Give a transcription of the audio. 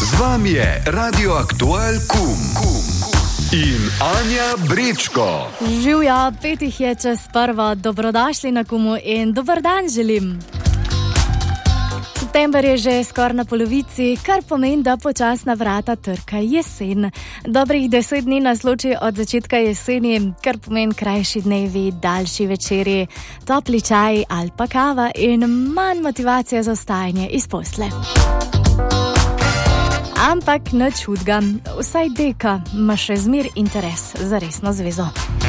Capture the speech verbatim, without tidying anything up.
Z vami je Radio Aktual Kum in Anja Brečko. Živja, petih je čez prvo, dobrodošli na Kumu in dober dan želim. September je že skoraj na polovici, kar pomeni, da počasna vrata trka jesen. Dobrih deset dni nas loči od začetka jeseni, kar pomeni krajši dnevi, daljši večeri, topli čaj ali pa kava in manj motivacije za vstajanje iz posle. Ampak nič hudega, vsaj deka ima še zmer interes za resno zvezo.